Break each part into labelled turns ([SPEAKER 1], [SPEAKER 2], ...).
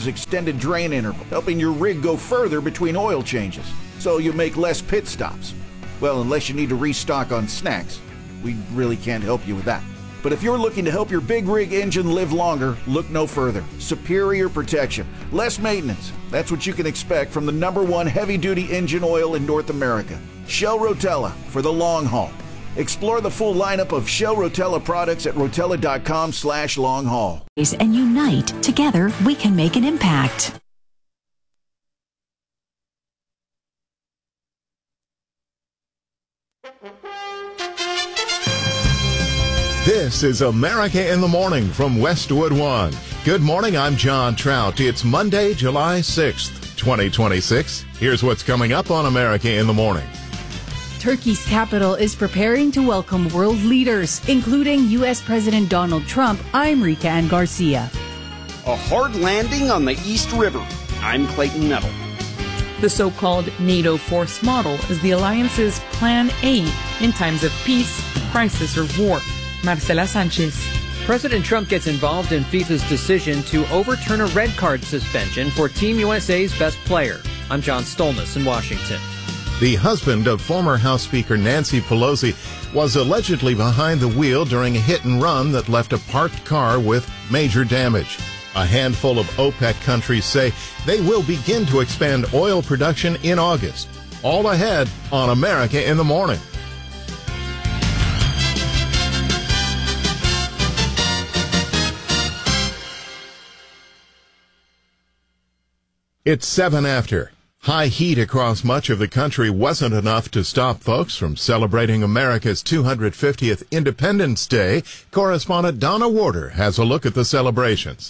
[SPEAKER 1] engine's extended drain interval, helping your rig go further between oil changes, so you make less pit stops. Well, unless you need to restock on snacks. We really can't help you with that. But if you're looking to help your big rig engine live longer, look no further. Superior protection, less maintenance. That's what you can expect from the #1 heavy-duty engine oil in North America. Shell Rotella for the long haul. Explore the full lineup of Shell Rotella products at rotella.com/long-haul.
[SPEAKER 2] And unite. Together, we can make an impact.
[SPEAKER 3] This is America in the Morning from Westwood One. Good morning, I'm John Trout. It's Monday, July 6th, 2026. Here's what's coming up on America in the Morning.
[SPEAKER 4] Turkey's capital is preparing to welcome world leaders, including U.S. President Donald Trump. I'm Rika Ann Garcia.
[SPEAKER 5] A hard landing on the East River. I'm Clayton Neville.
[SPEAKER 6] The so-called NATO force model is the alliance's Plan A in times of peace, crisis, or war. Marcela Sanchez.
[SPEAKER 7] President Trump gets involved in FIFA's decision to overturn a red card suspension for Team USA's best player. I'm John Stolness in Washington.
[SPEAKER 3] The husband of former House Speaker Nancy Pelosi was allegedly behind the wheel during a hit and run that left a parked car with major damage. A handful of OPEC countries say they will begin to expand oil production in August. All ahead on America in the Morning. It's 7 after. High heat across much of the country wasn't enough to stop folks from celebrating America's 250th Independence Day. Correspondent Donna Warder has a look at the celebrations.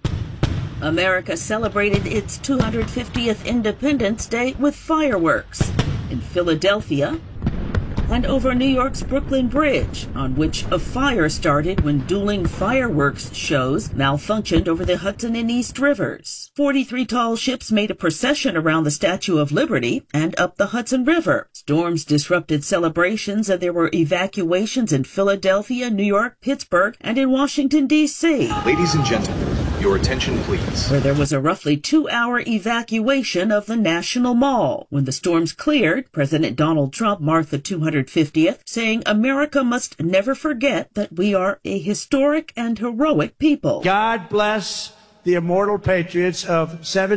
[SPEAKER 8] America celebrated its 250th Independence Day with fireworks in Philadelphia and over New York's Brooklyn Bridge, on which a fire started when dueling fireworks shows malfunctioned over the Hudson and East Rivers. 43 tall ships made a procession around the Statue of Liberty and up the Hudson River. Storms disrupted celebrations, and there were evacuations in Philadelphia, New York, Pittsburgh, and in Washington, D.C.
[SPEAKER 9] Ladies and gentlemen, your attention please.
[SPEAKER 8] Where there was a roughly 2-hour evacuation of the National Mall. When the storms cleared, President Donald Trump marked the 250th, saying America must never forget that we are a historic and heroic people.
[SPEAKER 10] God bless the immortal patriots of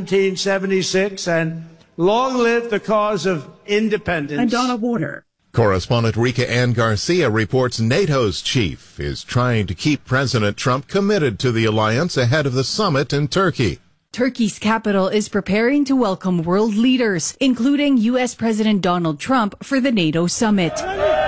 [SPEAKER 10] 1776, and long live the cause of independence.
[SPEAKER 8] And Donna Warder.
[SPEAKER 3] Correspondent Rika Ann Garcia reports NATO's chief is trying to keep President Trump committed to the alliance ahead of the summit in Turkey.
[SPEAKER 4] Turkey's capital is preparing to welcome world leaders, including U.S. President Donald Trump, for the NATO summit.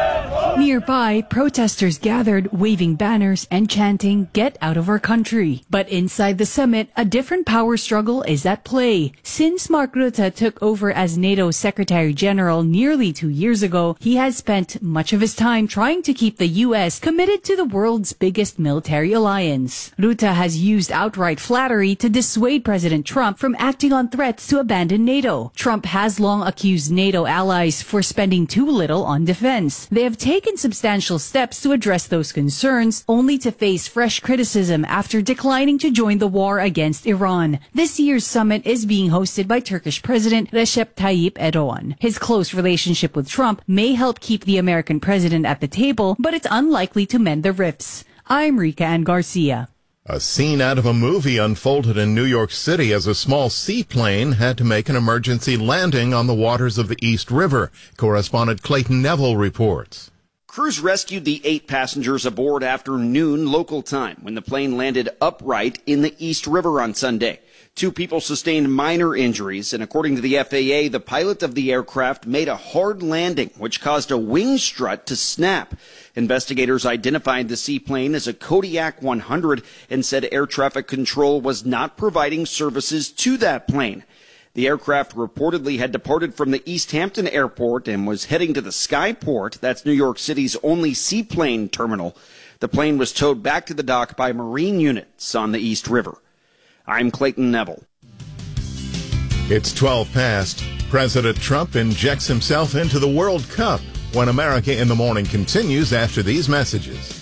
[SPEAKER 4] Nearby, protesters gathered, waving banners and chanting, "Get out of our country." But inside the summit, a different power struggle is at play. Since Mark Rutte took over as NATO Secretary General nearly 2 years ago, he has spent much of his time trying to keep the U.S. committed to the world's biggest military alliance. Rutte has used outright flattery to dissuade President Trump from acting on threats to abandon NATO. Trump has long accused NATO allies for spending too little on defense. They have taken substantial steps to address those concerns, only to face fresh criticism after declining to join the war against Iran. This year's summit is being hosted by Turkish President Recep Tayyip Erdogan. His close relationship with Trump may help keep the American president at the table, but it's unlikely to mend the rifts. I'm Rika Ann Garcia.
[SPEAKER 3] A scene out of a movie unfolded in New York City as a small seaplane had to make an emergency landing on the waters of the East River. Correspondent Clayton Neville reports.
[SPEAKER 5] Crews rescued the 8 passengers aboard after noon local time when the plane landed upright in the East River on Sunday. 2 people sustained minor injuries, and according to the FAA, the pilot of the aircraft made a hard landing, which caused a wing strut to snap. Investigators identified the seaplane as a Kodiak 100 and said air traffic control was not providing services to that plane. The aircraft reportedly had departed from the East Hampton Airport and was heading to the Skyport. That's New York City's only seaplane terminal. The plane was towed back to the dock by Marine units on the East River. I'm Clayton Neville.
[SPEAKER 3] It's 12 past. President Trump injects himself into the World Cup when America in the Morning continues after these messages.